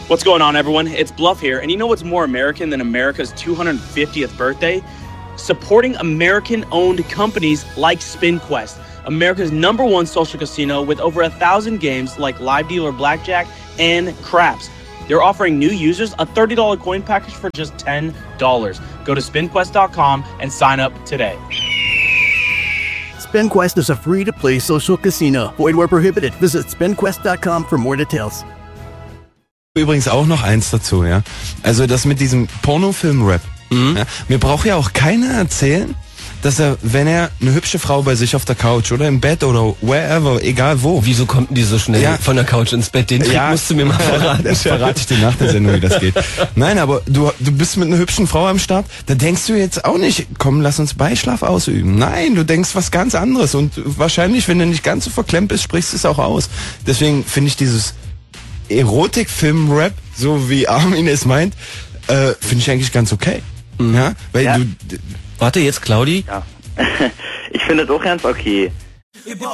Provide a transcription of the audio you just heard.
What's going on, everyone? It's Bluff here, and you know what's more American than America's 250th birthday? Supporting American-owned companies like SpinQuest, America's #1 social casino with over 1,000 games like live dealer blackjack and craps. They're offering new users a $30 coin package for just $10. Go to spinquest.com and sign up today. SpinQuest is a free-to-play social casino. Void where prohibited. Visit spinquest.com for more details. Übrigens auch noch eins dazu, ja. Also das mit diesem Pornofilm-Rap. Ja, mir braucht ja auch keiner erzählen, dass er, wenn er eine hübsche Frau bei sich auf der Couch oder im Bett oder wherever, egal wo. Wieso kommt denn die so schnell von der Couch ins Bett? Den Trick musst du mir mal verraten. Das verrate ich dir nach der Sendung, wie das geht. Nein, aber du bist mit einer hübschen Frau am Start, da denkst du jetzt auch nicht, komm, lass uns Beischlaf ausüben. Nein, du denkst was ganz anderes und wahrscheinlich, wenn du nicht ganz so verklemmt bist, sprichst du es auch aus. Deswegen finde ich dieses Erotikfilm-Rap, so wie Armin es meint, finde ich eigentlich ganz okay. Ja, weil du... Warte, jetzt Claudi? Ja. Ich finde es auch ganz okay.